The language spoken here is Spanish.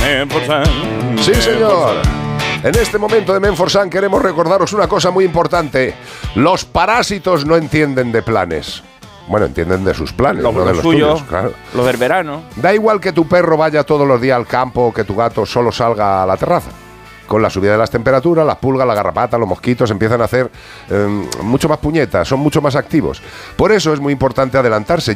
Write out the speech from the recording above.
Menforsan. Sí, señor. En este momento de Menforsan queremos recordaros una cosa muy importante. Los parásitos no entienden de planes. Bueno, entienden de sus planes, Lo no de los suyo, tuyos, claro. lo del verano. Da igual que tu perro vaya todos los días al campo o que tu gato solo salga a la terraza. Con la subida de las temperaturas, las pulgas, la garrapata, los mosquitos empiezan a hacer mucho más puñetas, son mucho más activos. Por eso es muy importante adelantarse.